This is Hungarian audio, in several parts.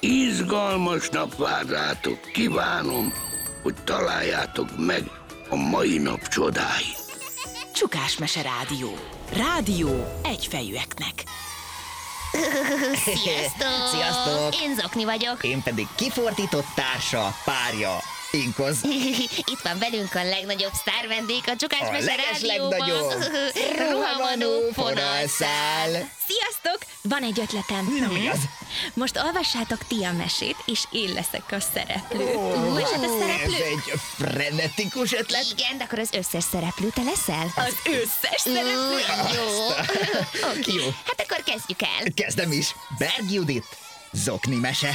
Izgalmas nap vár rátok, kívánom, hogy találjátok meg a mai nap csodái. Csukás Mese Rádió. Rádió egyfejűeknek. Sziasztok! Sziasztok! Én Zokni vagyok. Én pedig kifordított társa, párja, Inkoz. Itt van velünk a legnagyobb sztár vendég a Csukás Mese Rádióban. legnagyobb ruhamanó forralszál. Sziasztok! Van egy ötletem. Na, mi az? Most olvassátok ti a mesét, és én leszek a szereplő. És hát a Ez szereplő? egy frenetikus ötlet. Igen, de akkor az összes szereplő te leszel? Az összes szereplő? Jó. Oké. Jó. Hát akkor kezdjük el. Kezdem is. Berg Judit, Zokni mese.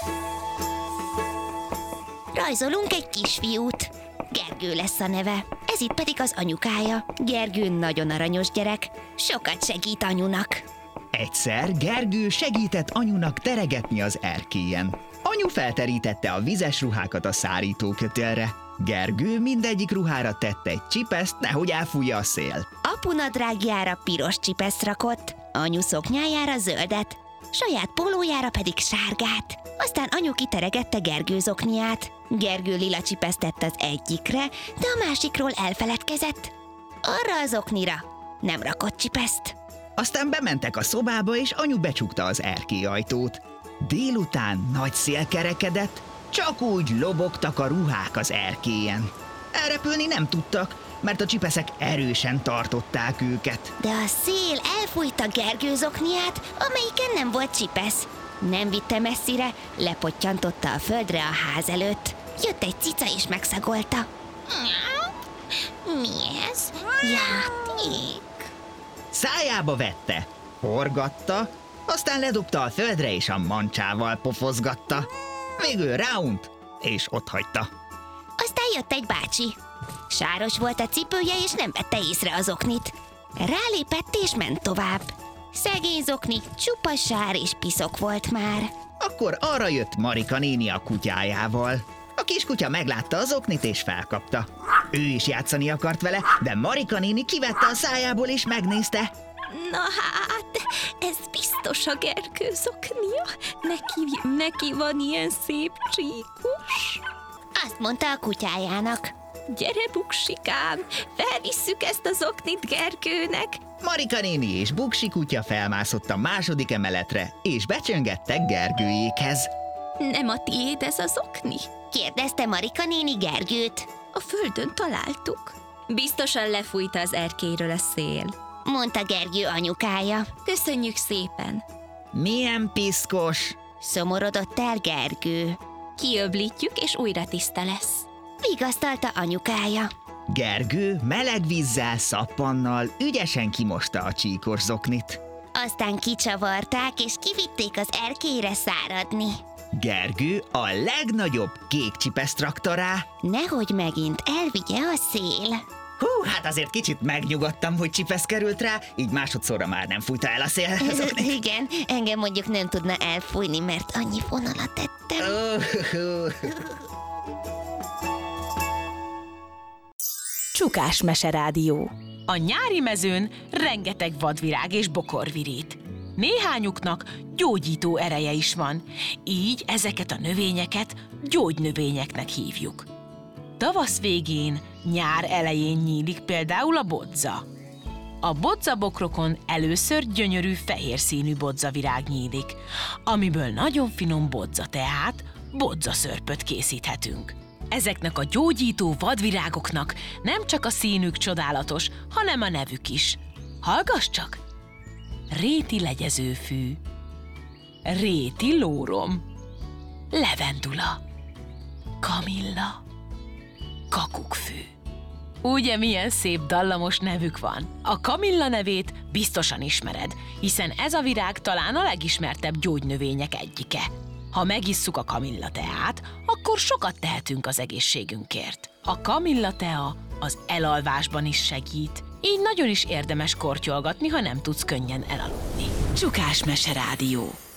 Rajzolunk egy kisfiút. Gergő lesz a neve. Ez itt pedig az anyukája. Gergő nagyon aranyos gyerek. Sokat segít anyunak. Egyszer Gergő segített anyunak teregetni az erkélyen. Anyu felterítette a vizes ruhákat a szárítókötélre. Gergő mindegyik ruhára tette egy csipeszt, nehogy elfújja a szél. Apu nadrágjára piros csipeszt rakott, anyu szoknyájára zöldet, saját pólójára pedig sárgát. Aztán anyu kiteregette Gergő zokniát. Gergő lila csipeszt tett az egyikre, de a másikról elfeledkezett. Arra az oknira nem rakott csipeszt. Aztán bementek a szobába, és anyu becsukta az erkélyajtót. Délután nagy szél kerekedett, csak úgy lobogtak a ruhák az erkélyen. Elrepülni nem tudtak, mert a csipeszek erősen tartották őket. De a szél elfújta Gergő zokniát, amelyiken nem volt csipesz. Nem vitte messzire, lepottyantotta a földre a ház előtt. Jött egy cica és megszagolta. Mi ez? Játék? Szájába vette, forgatta, aztán ledobta a földre és a mancsával pofozgatta. Végül ráunt, és otthagyta. Aztán jött egy bácsi. Sáros volt a cipője, és nem vette észre az oknit. Rálépett és ment tovább. Szegény zokni csupa sár és piszok volt már. Akkor arra jött Marika néni a kutyájával. A kiskutya meglátta az oknit és felkapta. Ő is játszani akart vele, de Marika néni kivette a szájából és megnézte. Na hát, ez biztos a Gergő zoknia. Neki van ilyen szép csíkos. Azt mondta a kutyájának. Gyere, Buksikám, felvisszük ezt az oknit Gergőnek. Marika néni és Buksi kutya felmászott a második emeletre, és becsöngettek Gergőjékhez. Nem a tiéd ez az okni? Kérdezte Marika néni Gergőt. A földön találtuk. Biztosan lefújta az erkélyről a szél. Mondta Gergő anyukája. Köszönjük szépen. Milyen piszkos! Szomorodott el Gergő. Kiöblítjük, és újra tiszta lesz. Vigasztalta anyukája. Gergő meleg vízzel, szappannal ügyesen kimosta a csíkos zoknit. Aztán kicsavarták, és kivitték az erkélyre száradni. Gergő a legnagyobb kék csipeszt rakta rá. Nehogy megint elvigye a szél. Hú, hát azért kicsit megnyugodtam, hogy csipesz került rá, így másodszorra már nem fújta el a szél. Igen, engem mondjuk nem tudna elfújni, mert annyi vonalat tettem. Csukás Mese Rádió. A nyári mezőn rengeteg vadvirág és bokorvirít. Néhányuknak gyógyító ereje is van, így ezeket a növényeket gyógynövényeknek hívjuk. Tavasz végén, nyár elején nyílik például a bodza. A bodzabokrokon először gyönyörű fehér színű bodzavirág nyílik, amiből nagyon finom bodzateát, bodzaszörpöt készíthetünk. Ezeknek a gyógyító vadvirágoknak nem csak a színük csodálatos, hanem a nevük is. Hallgass csak! Réti legyezőfű, réti lórom, levendula, kamilla, kakukkfű. Ugye milyen szép dallamos nevük van? A kamilla nevét biztosan ismered, hiszen ez a virág talán a legismertebb gyógynövények egyike. Ha megisszuk a kamilla teát, akkor sokat tehetünk az egészségünkért. A kamilla tea az elalvásban is segít, így nagyon is érdemes kortyolgatni, ha nem tudsz könnyen elaludni. Csukás Mese Rádió.